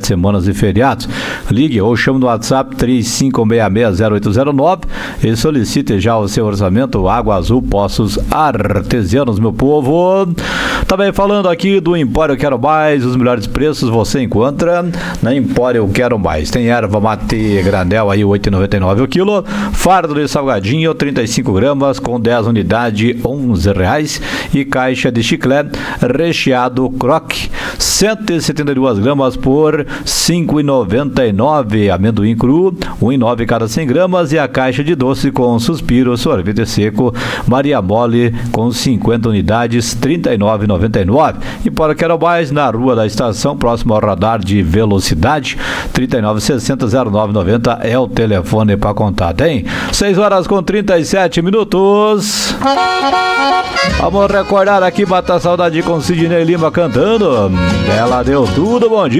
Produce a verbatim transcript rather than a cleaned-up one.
semanas e feriados. Ligue ou chame no WhatsApp três cinco seis seis zero oito zero nove e solicite já o seu orçamento. Água Azul Poços Artesianos, meu povo. Também falando aqui do Empório Quero Mais, os melhores preços você encontra na Empório Quero Mais. Tem erva mate granel aí oito reais e noventa e nove centavos o quilo, fardo de salgadinho trinta e cinco gramas com dez unidades, onze reais, e caixa de chiclete recheado croque cento e setenta e duas gramas por cinco reais e noventa e nove centavos, amendoim cru um real e nove centavos cada cem gramas, e a caixa de doce com suspiro, sorvete seco Maria Mole com cinquenta unidades, trinta e nove reais e noventa e nove centavos. E para Quero Mais, na Rua da Estação, próximo ao radar de velocidade, trinta e nove sessenta zero nove noventa é o telefone para contato, hein? seis horas com trinta e sete minutos. Vamos recordar aqui, matar saudade com Sidney Lima cantando. Ela deu tudo, bom dia.